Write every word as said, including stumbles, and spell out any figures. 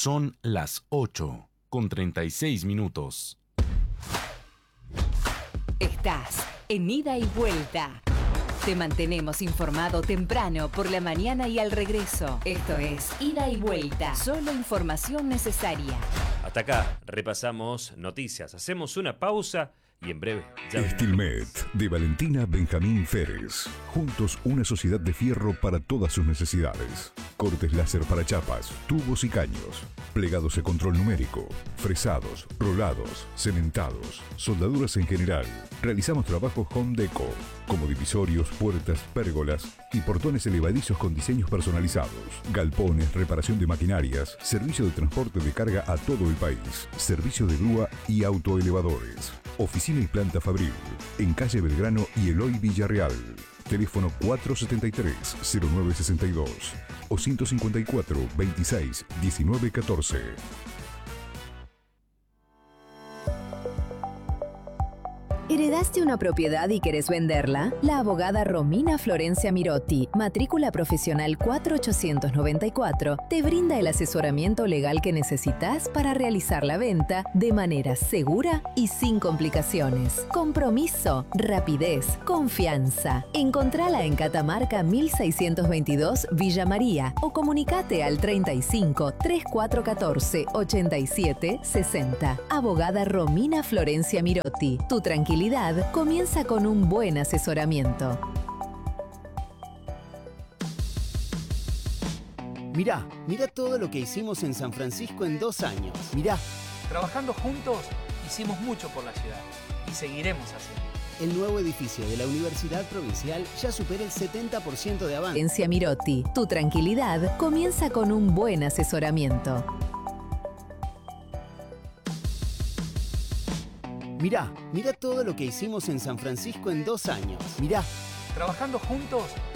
Son las ocho con treinta y seis minutos. Estás en Ida y Vuelta. Te mantenemos informado temprano por la mañana y al regreso. Esto es Ida y Vuelta. Solo información necesaria. Hasta acá repasamos noticias. Hacemos una pausa y en breve ya venimos. Estilmet, de Valentina Benjamín Férez. Juntos, una sociedad de fierro para todas sus necesidades. Cortes láser para chapas, tubos y caños. Plegados de control numérico. Fresados, rolados, cementados. Soldaduras en general. Realizamos trabajos Home Deco, como divisorios, puertas, pérgolas y portones elevadizos con diseños personalizados. Galpones, reparación de maquinarias, servicio de transporte de carga a todo el país. Servicio de grúa y autoelevadores. Oficina y planta Fabril, en calle Belgrano y Eloy Villarreal. Teléfono cuatro siete tres, cero nueve seis dos o ciento cincuenta y cuatro, veintiséis, diecinueve catorce. ¿Heredaste una propiedad y querés venderla? La abogada Romina Florencia Mirotti, matrícula profesional cuatro ochocientos noventa y cuatro, te brinda el asesoramiento legal que necesitas para realizar la venta de manera segura y sin complicaciones. Compromiso, rapidez, confianza. Encontrala en Catamarca mil seiscientos veintidós Villa María o comunicate al treinta y cinco, treinta y cuatro catorce, ochenta y siete sesenta. Abogada Romina Florencia Mirotti, tu tranquilidad comienza con un buen asesoramiento. Mirá, mirá todo lo que hicimos en San Francisco en dos años. Mirá. Trabajando juntos, hicimos mucho por la ciudad y seguiremos haciendo. El nuevo edificio de la Universidad Provincial ya supera el setenta por ciento de avance. Florencia Mirotti, tu tranquilidad comienza con un buen asesoramiento. Mirá, mirá todo lo que hicimos en San Francisco en dos años. Mirá. Trabajando juntos,